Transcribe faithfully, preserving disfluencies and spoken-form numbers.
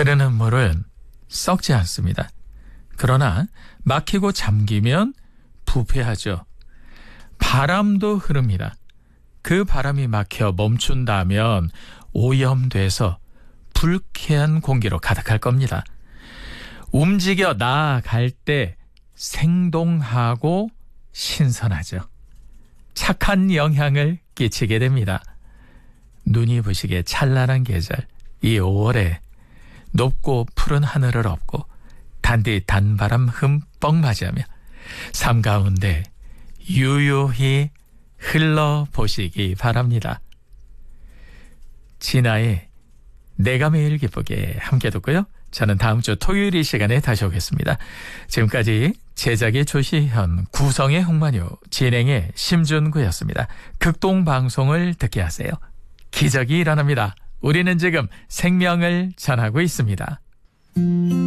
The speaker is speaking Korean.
흐르는 물은 썩지 않습니다. 그러나 막히고 잠기면 부패하죠. 바람도 흐릅니다. 그 바람이 막혀 멈춘다면 오염돼서 불쾌한 공기로 가득할 겁니다. 움직여 나아갈 때 생동하고 신선하죠. 착한 영향을 끼치게 됩니다. 눈이 부시게 찬란한 계절, 이 오월에 높고 푸른 하늘을 업고 단디 단바람 흠뻑 맞이하며 삶 가운데 유유히 흘러보시기 바랍니다. 진아의 내가 매일 기쁘게 함께 듣고요. 저는 다음 주 토요일 이 시간에 다시 오겠습니다. 지금까지 제작의 조시현, 구성의 홍만유, 진행의 심준구였습니다. 극동방송을 듣게 하세요. 기적이 일어납니다. 우리는 지금 생명을 전하고 있습니다.